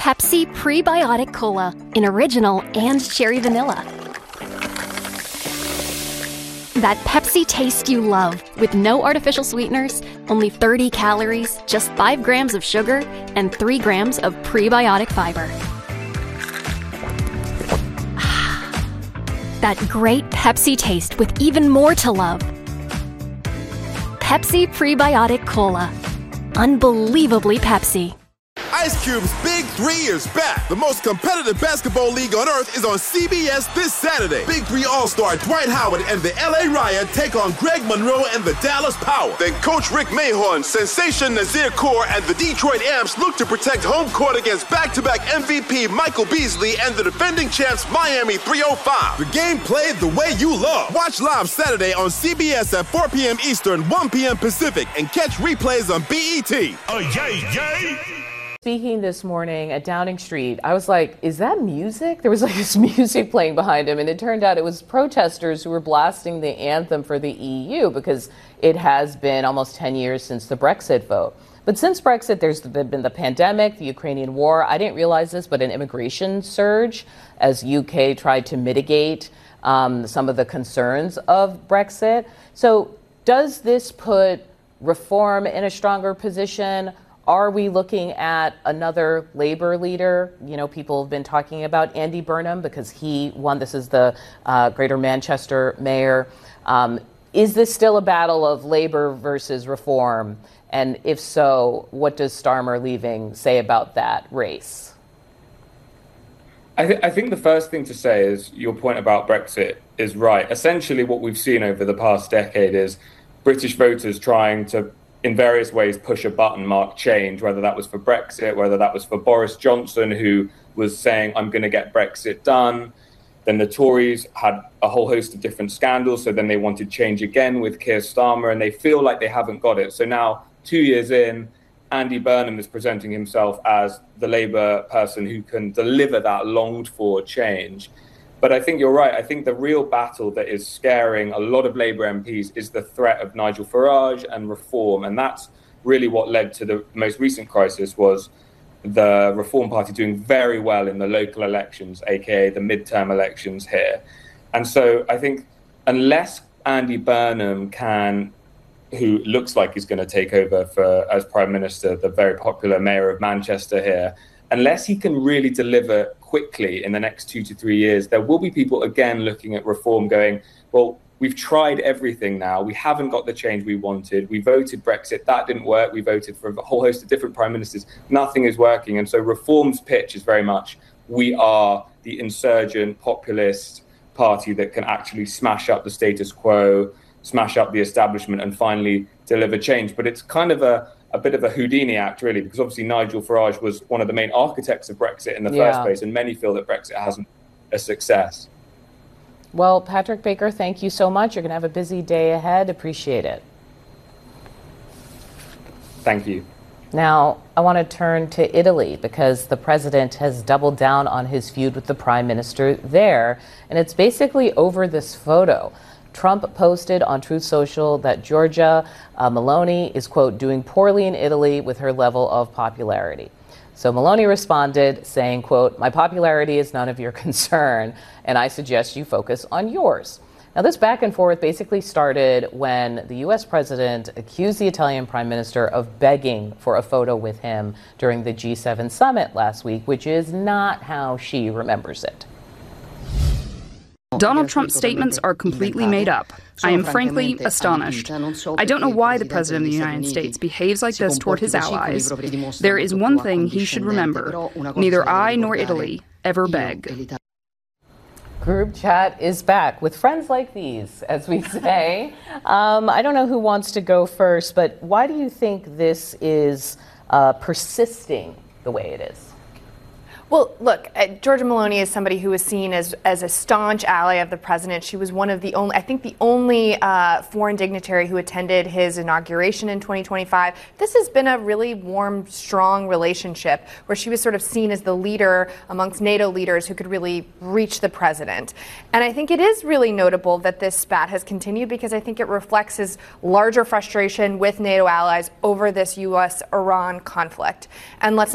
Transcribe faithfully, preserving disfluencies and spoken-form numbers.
Pepsi Prebiotic Cola in original and cherry vanilla. That Pepsi taste you love, with no artificial sweeteners, only thirty calories, just five grams of sugar, and three grams of prebiotic fiber. That great Pepsi taste with even more to love. Pepsi Prebiotic Cola. Unbelievably Pepsi. Ice Cube's Big Three is back. The most competitive basketball league on earth is on C B S this Saturday. Big Three All-Star Dwight Howard and the L A Riot take on Greg Monroe and the Dallas Power. Then Coach Rick Mahorn, Sensation Nazir Kaur, and the Detroit Amps look to protect home court against back-to-back M V P Michael Beasley and the defending champs Miami three oh five. The game played the way you love. Watch live Saturday on C B S at four p.m. Eastern, one p.m. Pacific, and catch replays on B E T. Oh, yay, yay! Speaking this morning at Downing Street, I was like, is that music? There was like this music playing behind him, and it turned out it was protesters who were blasting the anthem for the E U because it has been almost ten years since the Brexit vote. But since Brexit, there's been the pandemic, the Ukrainian war. I didn't realize this, but an immigration surge as U K tried to mitigate um, some of the concerns of Brexit. So does this put Reform in a stronger position? Are we looking at another Labour leader? You know, people have been talking about Andy Burnham because he won. This is the uh, Greater Manchester mayor. Um, is this still a battle of Labour versus Reform? And if so, what does Starmer leaving say about that race? I, th- I think the first thing to say is your point about Brexit is right. Essentially, what we've seen over the past decade is British voters trying to in various ways push a button marked change, whether that was for Brexit, whether that was for Boris Johnson, who was saying, I'm going to get Brexit done. Then the Tories had a whole host of different scandals. So then they wanted change again with Keir Starmer, and they feel like they haven't got it. So now, two years in, Andy Burnham is presenting himself as the Labour person who can deliver that longed for change. But I think you're right. I think the real battle that is scaring a lot of Labour M Ps is the threat of Nigel Farage and Reform. And that's really what led to the most recent crisis, was the Reform Party doing very well in the local elections, aka the midterm elections here. And so I think unless Andy Burnham can, who looks like he's going to take over for as Prime Minister, the very popular Mayor of Manchester here, unless he can really deliver quickly in the next two to three years, there will be people again looking at Reform going, well, we've tried everything now. We haven't got the change we wanted. We voted Brexit. That didn't work. We voted for a whole host of different prime ministers. Nothing is working. And so Reform's pitch is very much, we are the insurgent populist party that can actually smash up the status quo, smash up the establishment, and finally deliver change. But it's kind of a a bit of a Houdini act, really, because obviously Nigel Farage was one of the main architects of Brexit in the Yeah. first place, and many feel that Brexit hasn't been a success. Well, Patrick Baker, thank you so much. You're going to have a busy day ahead. Appreciate it. Thank you. Now, I want to turn to Italy because the president has doubled down on his feud with the prime minister there, and it's basically over this photo. Trump posted on Truth Social that Giorgia uh, Meloni is, quote, doing poorly in Italy with her level of popularity. So Meloni responded saying, quote, my popularity is none of your concern, and I suggest you focus on yours. Now, this back and forth basically started when the U S president accused the Italian prime minister of begging for a photo with him during the G seven summit last week, which is not how she remembers it. Donald Trump's statements are completely made up. I am frankly astonished. I don't know why the President of the United States behaves like this toward his allies. There is one thing he should remember. Neither I nor Italy ever beg. Group chat is back with friends like these, as we say. um, I don't know who wants to go first, but why do you think this is uh, persisting the way it is? Well, look, uh, Giorgia Meloni is somebody who was seen as, as a staunch ally of the president. She was one of the only, I think the only uh, foreign dignitary who attended his inauguration in twenty twenty-five. This has been a really warm, strong relationship where she was sort of seen as the leader amongst NATO leaders who could really reach the president. And I think it is really notable that this spat has continued because I think it reflects his larger frustration with NATO allies over this U S Iran conflict. And let's